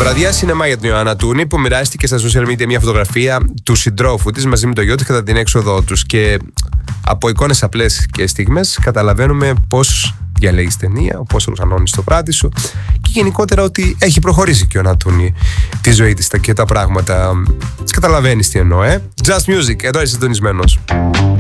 Βραδιά σινεμά για την Ιωάννα Τούνη, που μοιράστηκε στα social media μια φωτογραφία του συντρόφου της μαζί με το γιο της κατά την έξοδό τους. Και από εικόνες απλές και στιγμές καταλαβαίνουμε πώς διαλέγεις ταινία, πώς οργανώνεις το βράδυ σου και γενικότερα ότι έχει προχωρήσει και ο Ιωάννα Τούνη τη ζωή της και τα πράγματα. Καταλαβαίνεις τι εννοώ, Just Music, εδώ είσαι συντονισμένος.